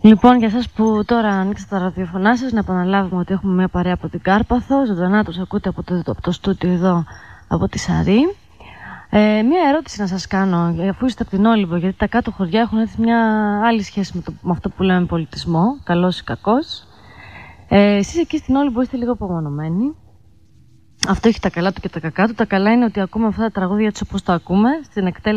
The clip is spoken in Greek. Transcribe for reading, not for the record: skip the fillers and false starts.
Λοιπόν, για εσάς που τώρα ανοίξατε τα ραδιοφωνά σας, να επαναλάβουμε ότι έχουμε μια παρέα από την Κάρπαθο. Ζωντανά τους ακούτε από το στούντιο εδώ, από τη Σαρή. Μια ερώτηση να σας κάνω, αφού είστε από την Όλυμπο, γιατί τα κάτω χωριά έχουν έτσι μια άλλη σχέση με αυτό που λέμε πολιτισμό, καλός ή κακός. Εσείς εκεί στην Όλυμπο είστε λίγο απομονωμένοι. Αυτό έχει τα καλά του και τα κακά του. Τα καλά είναι ότι ακούμε αυτά τα τραγούδια έτσι όπως τα ακούμε, στην εκτέλεση